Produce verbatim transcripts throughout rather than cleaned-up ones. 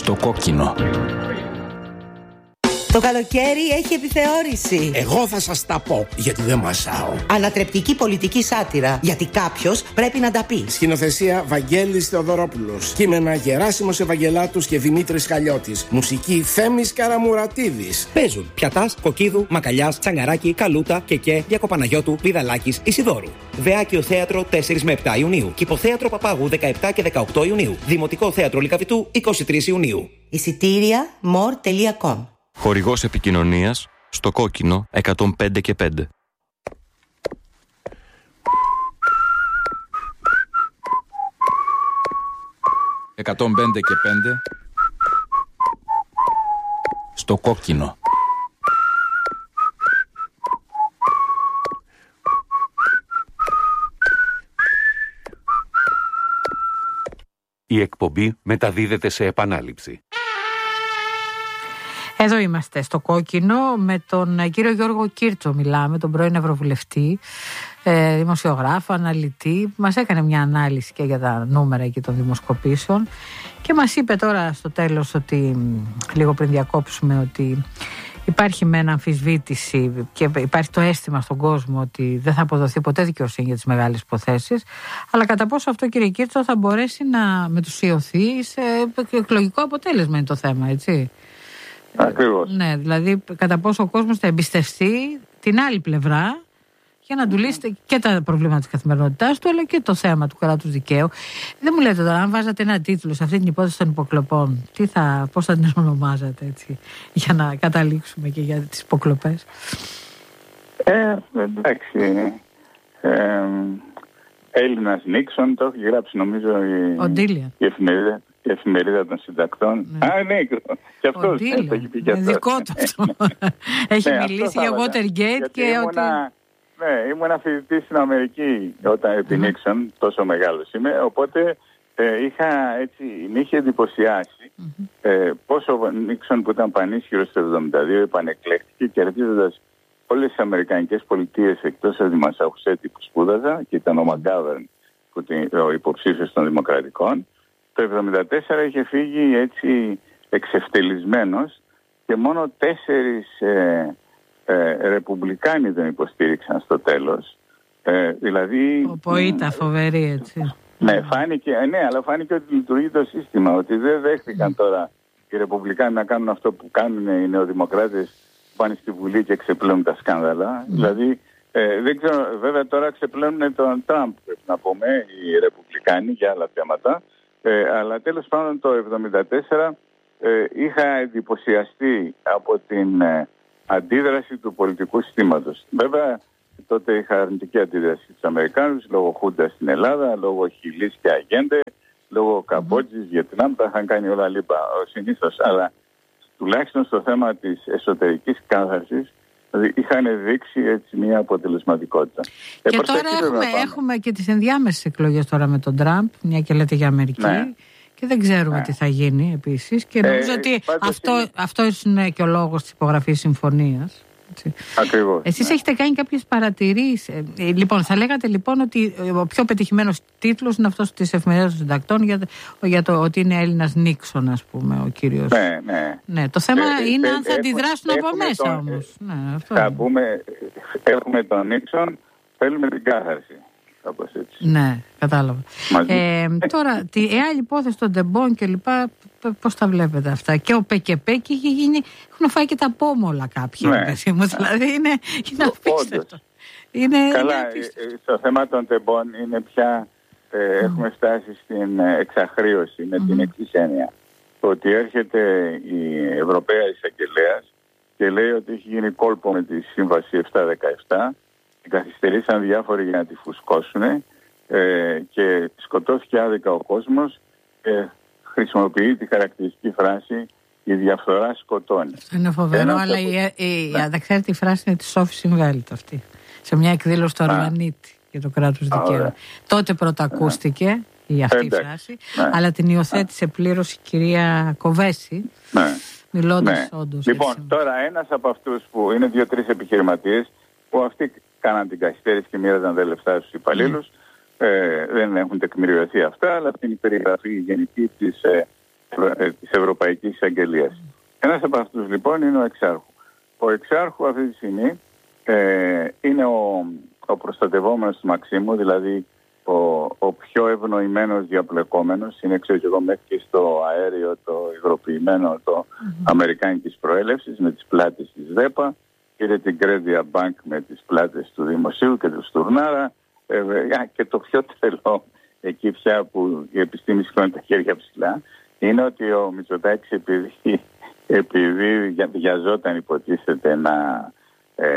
Στο κόκκινο. Το καλοκαίρι έχει επιθεώρηση. Εγώ θα σας τα πω, γιατί δεν μασάω. Ανατρεπτική πολιτική σάτυρα, γιατί κάποιος πρέπει να τα πει. Σκηνοθεσία Βαγγέλης Θεοδωρόπουλος. Κείμενα Γεράσιμος Ευαγγελάτους και Δημήτρης Χαλιώτης. Μουσική Θέμης Καραμουρατίδης. Παίζουν Πιατάς, Κοκκίδου, Μακαλιάς, Τσαγκαράκη, Καλούτα, Κεκέ, Διακοπαναγιώτου, Πηδαλάκης, Ισιδώρου. Δεάκιο Θέατρο τέσσερα με επτά Ιουνίου. Κηποθέατρο Παπάγου δεκαεπτά και δεκαοκτώ Ιουνίου. Δημοτικό Θέατρο Λυκαβητού είκοσι τρεις Ιουνίου. Εισιτήρια more τελεία com. Χορηγός επικοινωνίας στο κόκκινο εκατόν πέντε και πέντε. εκατόν πέντε και πέντε στο κόκκινο. Η εκπομπή μεταδίδεται σε επανάληψη. Εδώ είμαστε στο κόκκινο με τον κύριο Γιώργο Κίρτσο μιλάμε, τον πρώην Ευρωβουλευτή, ε, δημοσιογράφο, αναλυτή. Μας έκανε μια ανάλυση και για τα νούμερα εκεί των δημοσκοπήσεων και μας είπε τώρα στο τέλος ότι, λίγο πριν διακόψουμε, ότι υπάρχει μεν αμφισβήτηση και υπάρχει το αίσθημα στον κόσμο ότι δεν θα αποδοθεί ποτέ δικαιοσύνη για τις μεγάλες υποθέσεις, αλλά κατά πόσο αυτό, κύριε Κίρτσο, θα μπορέσει να μετουσιωθεί σε εκλογικό αποτέλεσμα είναι το θέμα, έτσι. Ακριβώς. Ναι, δηλαδή κατά πόσο ο κόσμος θα εμπιστευτεί την άλλη πλευρά για να του λύσετε και τα προβλήματα της καθημερινότητάς του, αλλά και το θέμα του κράτους δικαίου. Δεν μου λέτε τώρα, αν βάζατε ένα τίτλο σε αυτή την υπόθεση των υποκλοπών, τι θα, πώς θα την ονομάζατε, έτσι, για να καταλήξουμε και για τις υποκλοπές. Ε, εντάξει. Ε, Έλληνας Νίξον, το έχει γράψει νομίζω η, η εφημερίδα. Η εφημερίδα των συντακτών. Ναι. Α, ναι, και αυτό έχει πει και αυτό. Δικό του αυτό. Έχει ναι, μιλήσει για Watergate και ήμουνα, ότι... Ναι, ήμουν φοιτητής στην Αμερική όταν επί Νίξον, τόσο μεγάλος είμαι, οπότε ε, είχα έτσι, με είχε εντυπωσιάσει mm-hmm. ε, πόσο ο Νίξον που ήταν πανίσχυρος το εβδομήντα δύο επανεκλέχθηκε κερδίζοντας όλες τις αμερικανικές πολιτείες εκτός από τη Μασαχουσέτη που σπούδαζα και ήταν ο Μαγκάβερν, ο υποψήφιος των Δημοκρατικών. Το εβδομήντα τέσσερα είχε φύγει έτσι εξευτελισμένος και μόνο τέσσερις ε, ε, ρεπουμπλικάνοι τον υποστήριξαν στο τέλος. Ε, δηλαδή... Ο Ποίτα, φοβερή έτσι. Ναι, φάνηκε, ναι, αλλά φάνηκε ότι λειτουργεί το σύστημα, ότι δεν δέχτηκαν mm. τώρα οι ρεπουμπλικάνοι να κάνουν αυτό που κάνουν οι νεοδημοκράτες που πάνε στη Βουλή και ξεπλένουν τα σκάνδαλα. Mm. Δηλαδή, ε, δεν ξέρω, βέβαια τώρα ξεπλένουν τον Τραμπ, πρέπει να πούμε, οι ρεπουμπλικάνοι για άλλα θέματα. Ε, αλλά τέλος πάντων το εβδομήντα τέσσερα ε, είχα εντυπωσιαστεί από την ε, αντίδραση του πολιτικού συστήματος. Βέβαια τότε είχα αρνητική αντίδραση στους Αμερικάνους λόγω Χούντα στην Ελλάδα, λόγω Χιλής και Αγέντε, λόγω Καμπότζης, mm-hmm. Βιετνάμ, τα είχαν κάνει όλα λίπα συνήθως. Αλλά τουλάχιστον στο θέμα της εσωτερικής κάθαρσης δηλαδή είχαν δείξει έτσι μια αποτελεσματικότητα. Και ε, τώρα έχουμε, έχουμε και τις ενδιάμεσες εκλογές τώρα με τον Τραμπ, μια και λέτε για Αμερική, ναι. Και δεν ξέρουμε ναι. τι θα γίνει επίσης. Και νομίζω ε, ότι αυτό, είναι... αυτό είναι και ο λόγος της υπογραφής συμφωνίας. Ακριβώς. Εσείς ναι. έχετε κάνει κάποιες παρατηρήσεις. Ε, λοιπόν, θα λέγατε λοιπόν ότι ο πιο πετυχημένος τίτλος είναι αυτός της εφημερίδας των συντακτών για, για το ότι είναι Έλληνας Νίξον, ας πούμε, ο κύριος. Ναι, ναι. ναι το θέμα ε, είναι ε, αν θα ε, αντιδράσουν ε, από μέσα τον, όμως. Ναι, αυτό θα είναι. πούμε, έχουμε τον Νίξον, θέλουμε την κάθαρση. Ναι, κατάλαβα. Ε, τώρα, τη, η άλλη υπόθεση των τεμπών και λοιπά, πώς τα βλέπετε αυτά? Και ο ΠΚΠ και είχε γίνει, έχουν φάει και τα πόμολα κάποιοι. Ναι. Μου, δηλαδή είναι, είναι απίστευτο. Είναι, Καλά, είναι απίστευτο. Στο θέμα των τεμπών είναι πια, ε, mm. έχουμε φτάσει στην εξαχρείωση με mm. την εξής έννοια. Ότι έρχεται η Ευρωπαία Εισαγγελέας και λέει ότι έχει γίνει κόλπο με τη Σύμβαση επτακόσια δεκαεπτά. Καθυστερήσαν διάφοροι για να τη φουσκώσουν ε, και σκοτώθηκε άδικα ο κόσμος και χρησιμοποιεί τη χαρακτηριστική φράση «η διαφθορά σκοτώνει». Αυτό είναι φοβερό, Ένα αλλά το... η, η, η αδεξάρτητη φράση είναι της Σόφης Συμβέλτ αυτή, σε μια εκδήλωση του Αργανίτη για το κράτος δικαίου. Τότε πρώτα ακούστηκε η αυτή η φράση, ναι. αλλά την υιοθέτησε πλήρως η κυρία Κοβέση, ναι. μιλώντας ναι. όντως. Λοιπόν, έτσι. τώρα ένας από αυτούς που είναι δύο-τρεις επιχειρηματίες που αυτοί κάναν την καθυστέρηση και μοίραζαν τα λεφτά στους υπαλλήλους. Mm. Ε, δεν έχουν τεκμηριωθεί αυτά, αλλά αυτή είναι η περιγραφή γενική της ε, της Ευρωπαϊκής Εισαγγελίας. Ένας από αυτούς λοιπόν είναι ο Εξάρχου. Ο Εξάρχου αυτή τη στιγμή ε, είναι ο, ο προστατευόμενος του Μαξίμου, δηλαδή ο, ο πιο ευνοημένος διαπλεκόμενος. Είναι, ξέρω εγώ, μέχρι και στο αέριο το υγροποιημένο το mm-hmm. αμερικάνικης προέλευσης με τις πλάτες της ΔΕΠΑ. Πήρε την Credit Bank με τις πλάτες του Δημοσίου και του Στουρνάρα. Ε, και το πιο τρελό εκεί πια που η επιστήμη σηκώνει τα χέρια ψηλά είναι ότι ο Μητσοτάκης, επειδή, επειδή βιαζόταν υποτίθεται να, ε,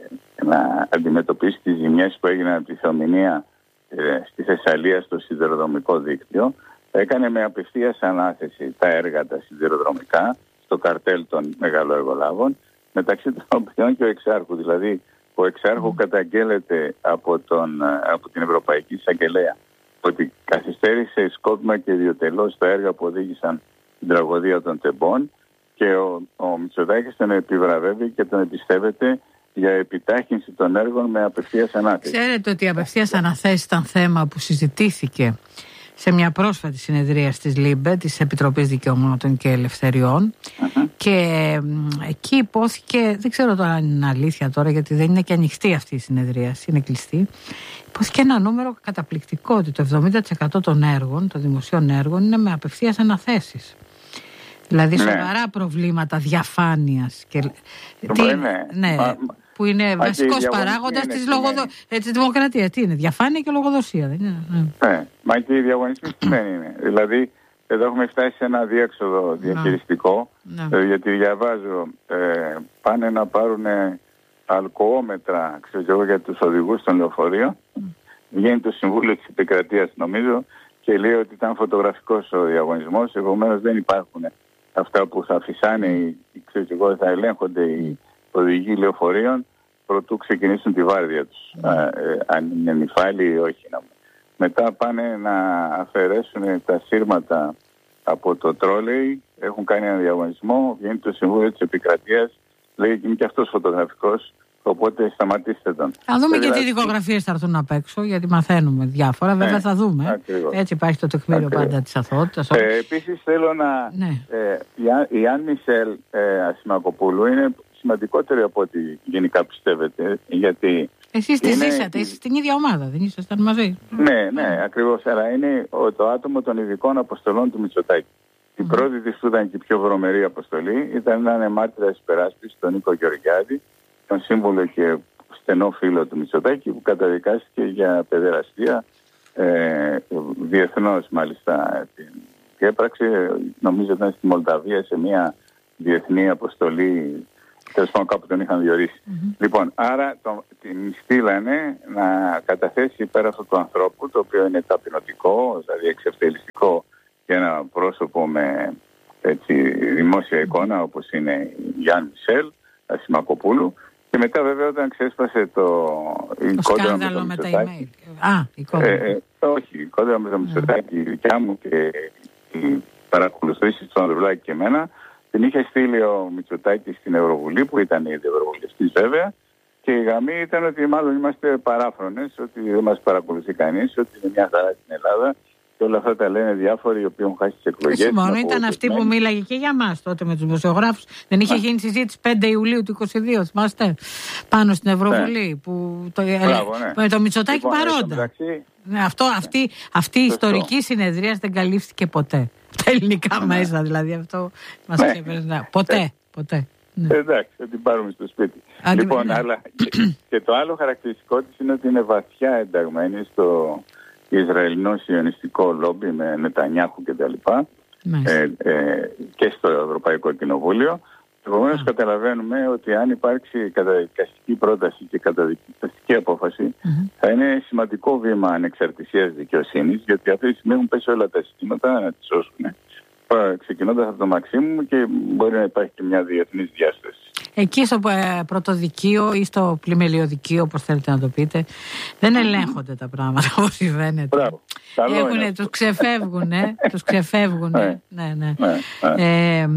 να αντιμετωπίσει τις ζημιές που έγιναν από τη θεομηνία ε, στη Θεσσαλία στο σιδηροδρομικό δίκτυο, έκανε με απευθείας ανάθεση τα έργα τα σιδηροδρομικά στο καρτέλ των μεγαλοεργολάβων, μεταξύ των οποίων και ο Εξάρχου. Δηλαδή ο Εξάρχου mm. καταγγέλλεται από, τον, από την Ευρωπαϊκή Εισαγγελέα ότι καθυστέρησε σκόπιμα και ιδιωτελώς τα έργα που οδήγησαν την τραγωδία των Τεμπών, και ο, ο Μητσοτάκης τον επιβραβεύει και τον εμπιστεύεται για επιτάχυνση των έργων με απευθείας ανάθεση. Ξέρετε ότι η απευθείας αναθέση ήταν θέμα που συζητήθηκε σε μια πρόσφατη συνεδρία της ΛΥΜΠΕ, της Επιτροπής Δικαιωμάτων και Ελευθεριών, uh-huh. και εκεί υπόθηκε, δεν ξέρω τώρα αν είναι αλήθεια τώρα, γιατί δεν είναι και ανοιχτή αυτή η συνεδρία, είναι κλειστή, υπόθηκε ένα νούμερο καταπληκτικό, ότι το εβδομήντα τοις εκατό των έργων, των δημοσίων έργων, είναι με απευθείας αναθέσεις. Δηλαδή ναι. σοβαρά προβλήματα διαφάνειας και... Τι... Ναι, ναι. Μα... που είναι μα βασικός παράγοντας της, λογοδο... ε, της δημοκρατίας. Τι είναι, διαφάνεια και λογοδοσία, δεν είναι? Ναι, ναι. Μα και οι διαγωνισμοί σημαίνει είναι. Δηλαδή, εδώ έχουμε φτάσει σε ένα διέξοδο διαχειριστικό, ναι. ε, γιατί διαβάζω, ε, πάνε να πάρουν αλκοόμετρα, ξέρω εγώ, για τους οδηγούς των λεωφορείων. Mm. Βγαίνει το Συμβούλιο της Επικρατείας, νομίζω, και λέει ότι ήταν φωτογραφικός ο διαγωνισμός, επομένως δεν υπάρχουν αυτά που θα φυσάνε, ξέρω εγώ, θα ελέγχονται οι οδηγοί λεωφορείων προτού ξεκινήσουν τη βάρδια τους, mm. ε, αν είναι νυφάλοι ή όχι. Μετά πάνε να αφαιρέσουν τα σύρματα από το τρόλεϊ, έχουν κάνει ένα διαγωνισμό, βγαίνει το Συμβούλιο της Επικρατείας, λέει και είναι και αυτός φωτογραφικός, οπότε σταματήστε τον. Θα δούμε και τι δικογραφίες θα έρθουν απ' έξω, γιατί μαθαίνουμε διάφορα, βέβαια ναι, θα δούμε. Ακριβώς. Έτσι υπάρχει το τεκμήριο πάντα της αθωότητας. Ε, επίσης θέλω να... Ναι. Ε, η Αν Μισελ ε, Ασημακοπούλου είναι σημαντικότερη από ό,τι γενικά πιστεύετε, γιατί... Εσείς τη είναι... ζήσατε, εσείς την ίδια ομάδα, δεν ήσασταν μαζί? Ναι, ναι, ακριβώς, αλλά είναι το άτομο των ειδικών αποστολών του Μητσοτάκη. Mm-hmm. Η πρώτη της που ήταν και η πιο βρωμερή αποστολή ήταν να είναι μάρτυρας υπεράσπισης τον Νίκο Γεωργιάδη, τον σύμβουλο και στενό φίλο του Μητσοτάκη, που καταδικάστηκε για παιδεραστία, ε, διεθνώς μάλιστα την διέπραξε, νομίζω ήταν στη Μολδαβία σε μια διεθνή αποστολή, τέλος πάντων κάπου τον είχαν διορίσει. Mm-hmm. Λοιπόν, άρα το, την στείλανε να καταθέσει υπέρ αυτού του ανθρώπου, το οποίο είναι ταπεινωτικό, δηλαδή εξευτελιστικό για ένα πρόσωπο με έτσι, δημόσια εικόνα, όπως είναι η Γιάννη Μισελ Ασημακοπούλου. Και μετά βέβαια όταν ξέσπασε το, το σκάνδαλο με, με τα email. Α, η κόντρα. Ε, ε, όχι, η κόντρα με το Μητσοτάκη, η δικιά μου και οι παρακολουθήσεις του Ανδρουλάκη και εμένα, την είχε στείλει ο Μητσοτάκης στην Ευρωβουλή, που ήταν ήδη ευρωβουλευτής βέβαια, και η γραμμή ήταν ότι μάλλον είμαστε παράφρονες, ότι δεν μας παρακολουθεί κανείς, ότι είναι μια χαρά στην Ελλάδα. Και όλα αυτά τα λένε διάφοροι οι οποίοι έχουν χάσει τις εκλογές. Όχι μόνο, ήταν αυτή που μίλαγε και για μας τότε με τους δημοσιογράφους. Δεν είχε γίνει συζήτηση πέντε Ιουλίου του είκοσι δύο, θυμάστε, πάνω στην Ευρωβουλή. Ναι. Που το, Μπράβο, ναι. Με το Μητσοτάκη λοιπόν, παρόντα. Μεταξύ... Ναι, αυτό, αυτή αυτή η ιστορική συνεδρία δεν καλύφθηκε ποτέ. Τα ελληνικά ναι. μέσα δηλαδή, αυτό μας ναι. ξεπερνά. Ποτέ, ναι. ποτέ. Ναι. Εντάξει, θα την πάρουμε στο σπίτι. Αν λοιπόν, ναι. αλλά και, και το άλλο χαρακτηριστικό της είναι ότι είναι βαθιά ενταγμένη στο Ισραηλινό σιωνιστικό λόμπι με Νετανιάχου και τα λοιπά, ε, ε, και στο Ευρωπαϊκό Κοινοβούλιο. Επομένως καταλαβαίνουμε ότι αν υπάρξει καταδικαστική πρόταση και καταδικαστική απόφαση, mm-hmm. θα είναι σημαντικό βήμα ανεξαρτησίας δικαιοσύνης, γιατί αυτή τη στιγμή έχουν πέσει όλα τα συστήματα να τις σώσουν. Ξεκινώντας από το Μαξίμου, και μπορεί να υπάρχει και μια διεθνής διάσταση. εκεί στο ε, πρωτοδικείο ή στο πλημελιωδικείο, όπως θέλετε να το πείτε, δεν ελέγχονται τα πράγματα όπως συμβαίνετε. Μπράβο. Έχουνε, τους ξεφεύγουνε, τους ξεφεύγουνε. ναι, ναι. ναι, ναι. Ε, ε,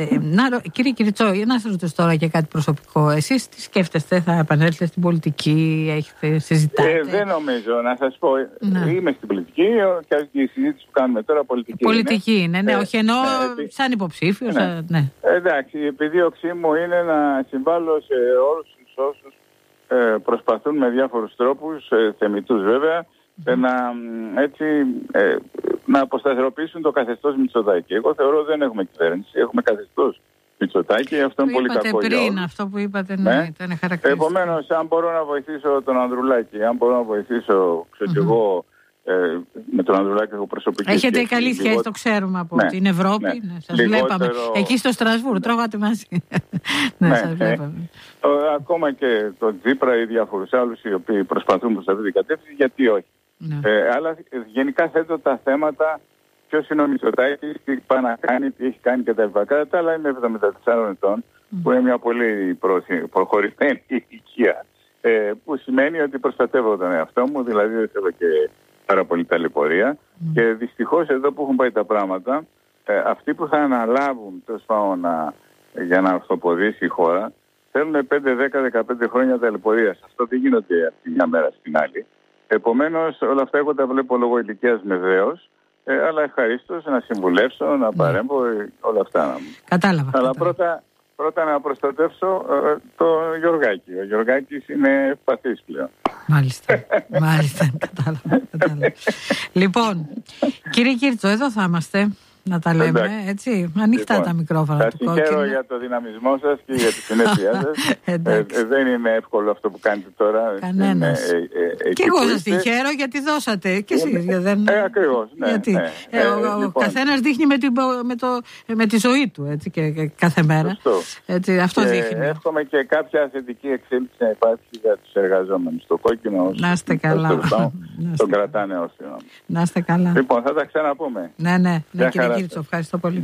να, κύριε Κυρτσό, για να σας ρωτήσω τώρα και κάτι προσωπικό. Εσείς τι σκέφτεστε, θα επανέλθετε στην πολιτική, έχετε συζητάτε? Ε, δεν νομίζω, να σας πω. Ναι. Είμαι στην πολιτική και η συζήτηση που κάνουμε τώρα πολιτική. Πολιτική είναι, ναι, ναι, ε, όχι εννοώ ε, σαν υποψήφιος. Ναι. Ε, ναι. Εντάξει, η επιδίωξή μου είναι να συμβάλλω σε όλους τους όσους ε, προσπαθούν με διάφορους τρόπους, ε, θεμιτούς βέβαια, mm. να, έτσι, ε, να αποσταθεροποιήσουν το καθεστώς Μητσοτάκη. Εγώ θεωρώ δεν έχουμε κυβέρνηση, έχουμε καθεστώς Μητσοτάκη, αυτό είναι πολύ κακό πριν, για όλους. Αυτό που είπατε, ναι, ναι. Ήταν χαρακτηριστικό. Επομένως, αν μπορώ να βοηθήσω τον Ανδρουλάκη, αν μπορώ να βοηθήσω, ξέρω mm-hmm. εγώ, ε, με τον Ανδρουλάκη έχω προσωπική Έχετε σχέση, καλή σχέση, λιγό... το ξέρουμε από ναι, την Ευρώπη. Ναι. Ναι, σας λιγότερο... βλέπαμε. Εκεί στο Στρασβούργο, τρώγατε μαζί. ναι, ναι, σας βλέπαμε. Ε, ακόμα και τον Τσίπρα ή διάφορους άλλους οι οποίοι προσπαθούν προς αυτή την κατεύθυνση, γιατί όχι. Ναι. Ε, αλλά γενικά θέτω τα θέματα. Ποιος είναι ο Μητσοτάκης, τι πάει να κάνει, τι έχει κάνει κτλ. Κατά τα άλλα, είμαι εβδομήντα τεσσάρων ετών, mm. που είναι μια πολύ προχωρημένη ηλικία. Ε, που σημαίνει ότι προστατεύω τον εαυτό μου, δηλαδή δεν θέλω και πάρα πολύ ταλαιπωρία. Mm. Και δυστυχώς εδώ που έχουν πάει τα πράγματα, ε, αυτοί που θα αναλάβουν τέλος πάντων για να αυτοποδήσει η χώρα, θέλουν πέντε, δέκα, δεκαπέντε χρόνια ταλαιπωρίας. Αυτό δεν γίνονται από τη μια μέρα στην άλλη. Επομένως, όλα αυτά εγώ τα βλέπω λόγω ηλικίας με δέος. Ε, αλλά ευχαρίστως να συμβουλεύσω, να παρέμβω, ε, όλα αυτά. Κατάλαβα. Αλλά κατάλαβα. Πρώτα, πρώτα να προστατεύσω ε, το Γιωργάκη. Ο Γιωργάκης είναι ευπαθής πλέον. Μάλιστα, μάλιστα, κατάλαβα, κατάλαβα. Λοιπόν, κύριε Κύρτσο, εδώ θα είμαστε. Να τα λέμε, εντάξει. Έτσι. Ανοιχτά λοιπόν, τα μικρόφωνα του Κόκκινου. Σας συγχαίρω για το δυναμισμό σας και για τη συνέπειά σας. ε, ε, δεν είναι εύκολο αυτό που κάνετε τώρα. Κανένας. Ε, ε, ε, και εγώ σας συγχαίρω γιατί δώσατε. Και εσείς. Ε, δεν... ε, ακριβώς. Ναι, γιατί. Ναι, ε, ο ο λοιπόν. καθένας δείχνει με, την, με, το, με τη ζωή του έτσι, και, και κάθε μέρα. Έτσι, αυτό και δείχνει. Εύχομαι και κάποια θετική εξέλιξη να υπάρχει για τους εργαζόμενους. Το Κόκκινο. Να είστε καλά. Τον κρατάνε όσοι. Να είστε καλά. Λοιπόν, θα τα ξαναπούμε. Ναι, ναι, ναι κύριε Κύρτσο, ευχαριστώ πολύ.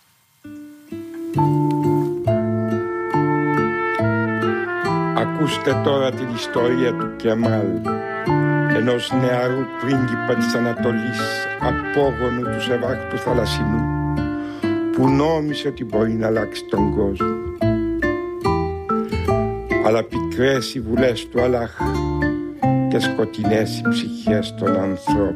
Ακούστε τώρα την ιστορία του Κεμάλ, ενός νεαρού πρίγκιπα της Ανατολής, απόγονου του Σεβάχτου Θαλασσινού, που νόμισε ότι μπορεί να αλλάξει τον κόσμο. Αλλά πικρές οι βουλές του Αλλάχ και σκοτεινές οι ψυχές των ανθρώπων.